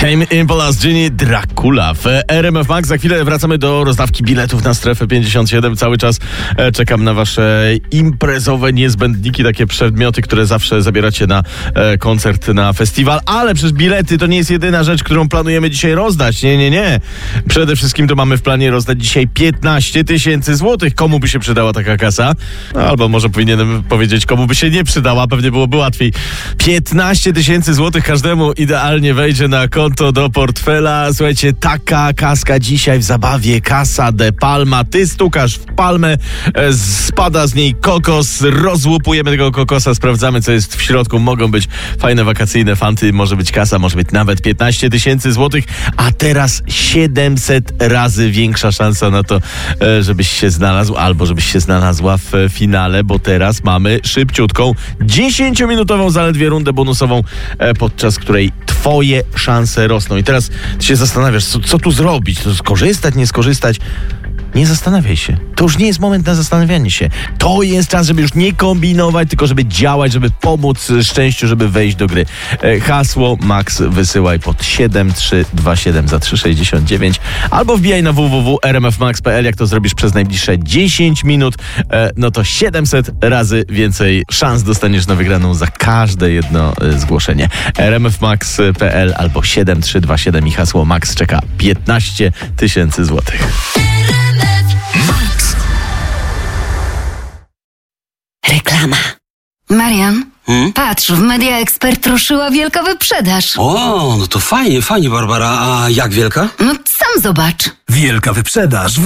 Tame Impala z Ginny Dracula w RMF Max. Za chwilę wracamy do rozdawki biletów na Strefę 57. Cały czas czekam na wasze imprezowe niezbędniki, takie przedmioty, które zawsze zabieracie na koncert, na festiwal. Ale przecież bilety to nie jest jedyna rzecz, którą planujemy dzisiaj rozdać. Nie. Przede wszystkim to mamy w planie rozdać dzisiaj 15 000 złotych. Komu by się przydała taka kasa? Albo może powinienem powiedzieć, komu by się nie przydała. Pewnie byłoby łatwiej. 15 000 złotych każdemu idealnie wejdzie na konto do portfela. Słuchajcie, taka kaska dzisiaj w zabawie. Casa de Palma. Ty stukasz w palmę, spada z niej kokos, rozłupujemy tego kokosa, sprawdzamy, co jest w środku. Mogą być fajne wakacyjne fanty, może być kasa, może być nawet 15 000 złotych, a teraz 700 razy większa szansa na to, żebyś się znalazł albo żebyś się znalazła w finale, bo teraz mamy szybciutką 10-minutową zaledwie rundę bonusową, podczas której twoje szanse rosną. I teraz ty się zastanawiasz, co tu zrobić? To skorzystać, nie skorzystać? Nie zastanawiaj się. To już nie jest moment na zastanawianie się. To jest czas, żeby już nie kombinować, tylko żeby działać, żeby pomóc szczęściu, żeby wejść do gry. Hasło Max wysyłaj pod 7327 za 3,69 albo wbijaj na www.rmfmax.pl. Jak to zrobisz przez najbliższe 10 minut, no to 700 razy więcej szans dostaniesz na wygraną za każde jedno zgłoszenie. rmfmax.pl albo 7327 i hasło Max czeka 15 000 złotych. Reklama. Marian, patrz, w Media Expert ruszyła wielka wyprzedaż. O, no to fajnie, Barbara. A jak wielka? No sam zobacz. Wielka wyprzedaż